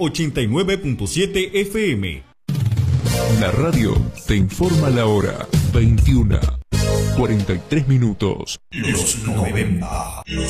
89.7 FM. La radio te informa la hora. 21:43 minutos. Los 90.